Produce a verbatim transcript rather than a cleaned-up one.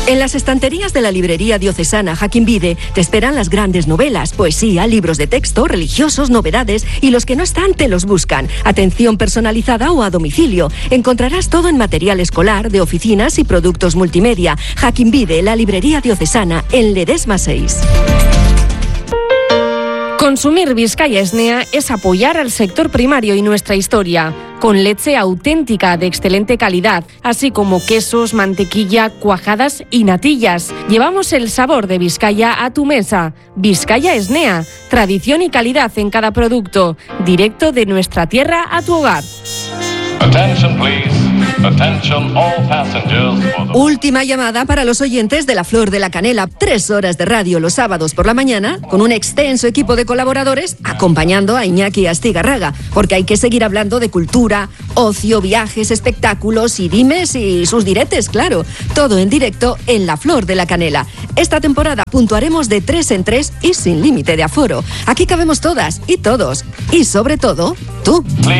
En las estanterías de la librería diocesana Jaquín Vide te esperan las grandes novelas, poesía, libros de texto, religiosos, novedades y los que no están te los buscan. Atención personalizada o a domicilio. Encontrarás todo en material escolar, de oficinas y productos multimedia. Jaquín Vide, la librería diocesana en Ledesma seis. Consumir Vizcaya Esnea es apoyar al sector primario y nuestra historia, con leche auténtica de excelente calidad, así como quesos, mantequilla, cuajadas y natillas. Llevamos el sabor de Vizcaya a tu mesa. Vizcaya Esnea, tradición y calidad en cada producto, directo de nuestra tierra a tu hogar. Attention, please. Attention all passengers for the... Última llamada para los oyentes de La Flor de la Canela. Tres horas de radio los sábados por la mañana con un extenso equipo de colaboradores acompañando a Iñaki Astigarraga, porque hay que seguir hablando de cultura, ocio, viajes, espectáculos y dimes y sus diretes, claro. Todo en directo en La Flor de la Canela. Esta temporada puntuaremos de tres en tres y sin límite de aforo. Aquí cabemos todas y todos. Y sobre todo, tú.